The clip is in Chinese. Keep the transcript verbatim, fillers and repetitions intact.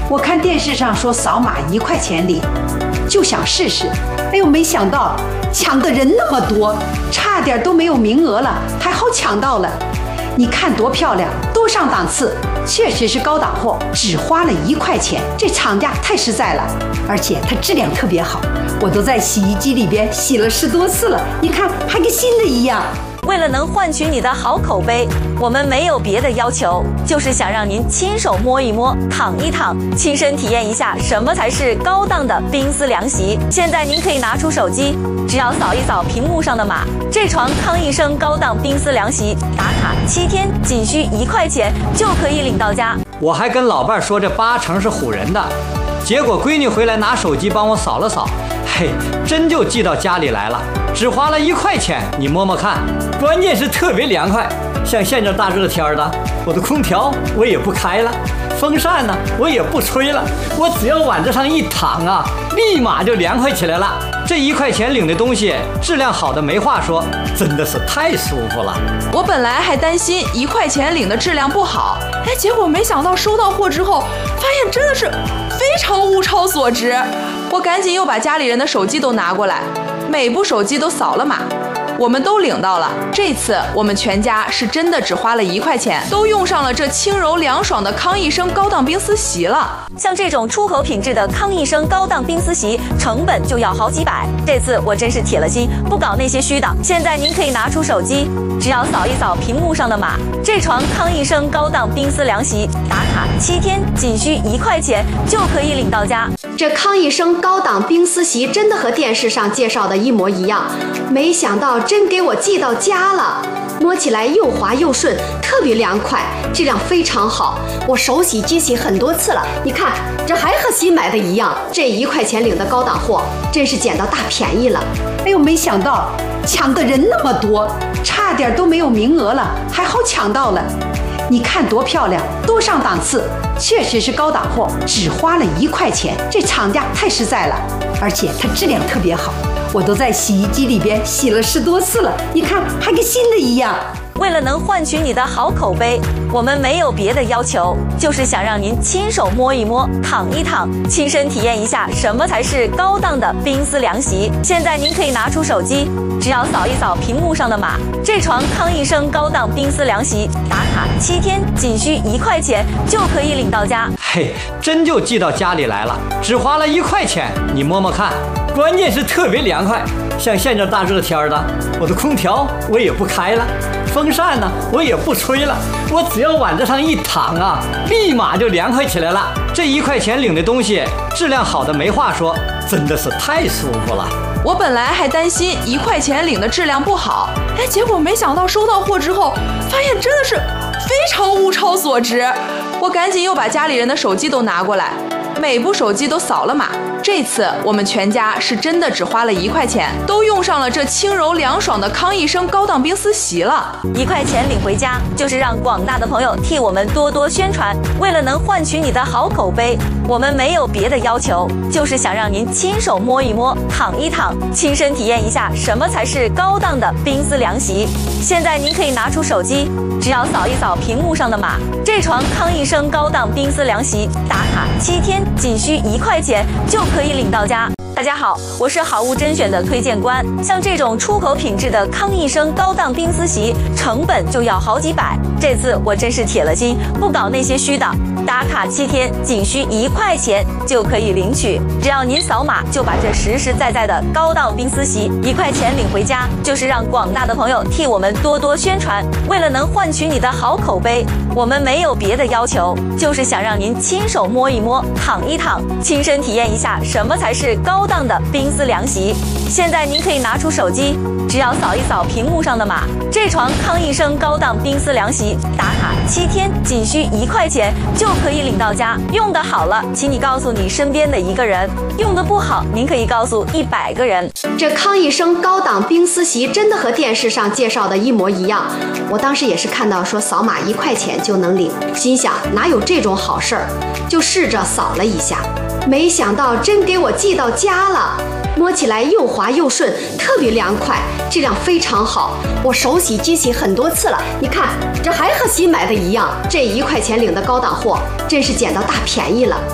我看电视上说扫码一块钱领，就想试试。哎呦，没想到抢的人那么多，差点都没有名额了，还好抢到了。你看多漂亮，多上档次，确实是高档货，只花了一块钱，这厂家太实在了，而且它质量特别好，我都在洗衣机里边洗了十多次了，你看还跟新的一样。 为了能换取你的好口碑，我们没有别的要求，就是想让您亲手摸一摸、躺一躺，亲身体验一下什么才是高档的冰丝凉席。现在您可以拿出手机，只要扫一扫屏幕上的码，这床康一生高档冰丝凉席打卡七天，仅需一块钱就可以领到家。 我还跟老伴说这八成是唬人的，结果闺女回来拿手机帮我扫了扫，嘿，真就寄到家里来了，只花了一块钱，你摸摸看。关键是特别凉快，像现在大热天的，我的空调我也不开了，风扇呢我也不吹了，我只要往这上一躺啊，立马就凉快起来了。这一块钱领的东西质量好的没话说，真的是太舒服了。 我本来还担心一块钱领的质量不好，哎，结果没想到收到货之后，发现真的是非常物超所值。我赶紧又把家里人的手机都拿过来，每部手机都扫了码。我们都领到了，这次我们全家是真的只花了一块钱，都用上了这轻柔凉爽的康一生高档冰丝席了。 像这种出口品质的康一生高档冰丝席，成本就要好几百。这次我真是铁了心，不搞那些虚的。现在您可以拿出手机，只要扫一扫屏幕上的码，这床康一生高档冰丝凉席打卡七天，仅需一块钱就可以领到家。 这康一生高档冰丝席真的和电视上介绍的一模一样，没想到真给我寄到家了，摸起来又滑又顺，特别凉快，质量非常好。我手洗机洗很多次了，你看这还和新买的一样。这一块钱领的高档货，真是捡到大便宜了。 哎呦，没想到抢的人那么多，差点都没有名额了，还好抢到了。你看多漂亮，多上档次，确实是高档货，只花了一块钱，这厂家太实在了，而且它质量特别好，我都在洗衣机里边洗了十多次了，你看还跟新的一样。 为了能换取你的好口碑，我们没有别的要求，就是想让您亲手摸一摸、躺一躺，亲身体验一下什么才是高档的冰丝凉席。现在您可以拿出手机，只要扫一扫屏幕上的码，这床康一生高档冰丝凉席打卡七天，仅需一块钱就可以领到家。 嘿，真就寄到家里来了，只花了一块钱，你摸摸看。关键是特别凉快，像现在大热天的，我的空调我也不开了，风扇呢我也不吹了，我只要往这上一躺啊，立马就凉快起来了。这一块钱领的东西质量好的没话说，真的是太舒服了。 我本来还担心一块钱领的质量不好，哎，结果没想到收到货之后，发现真的是非常物超所值。我赶紧又把家里人的手机都拿过来，每部手机都扫了码。这次我们全家是真的只花了一块钱，都用上了这轻柔凉爽的康一生高档冰丝席了。 一块钱领回家，就是让广大的朋友替我们多多宣传。为了能换取你的好口碑，我们没有别的要求，就是想让您亲手摸一摸、躺一躺，亲身体验一下什么才是高档的冰丝凉席。现在您可以拿出手机，只要扫一扫屏幕上的码，这床康一生高档冰丝凉席打卡七天，仅需一块钱就可以领到家。大家好，我是好物甄选的推荐官。像这种出口品质的康一生高档冰丝席，成本就要好几百。这次我真是铁了心，不搞那些虚的。打卡七天，仅需一块钱就可以领取。只要您扫码，就把这实实在在的高档冰丝席一块钱领回家，就是让广大的朋友替我们多多宣传。为了能换取你的好口碑，我们没有别的要求，就是想让您亲手摸一摸、躺一躺，亲身体验一下什么才是高档的冰丝凉席。现在您可以拿出手机，只要扫一扫屏幕上的码，这床康一生高档冰丝凉席打卡七天，仅需一块钱就可以领到家。用得好了，请你告诉你身边的一个人；用得不好，您可以告诉一百个人。 这康一生高档冰丝席真的和电视上介绍的一模一样。我当时也是看到说扫码一块钱就能领，心想哪有这种好事儿，就试着扫了一下，没想到真给我寄到家了。摸起来又滑又顺，特别凉快，质量非常好。我手洗机洗很多次了，你看这还和新买的一样。这一块钱领的高档货，真是捡到大便宜了。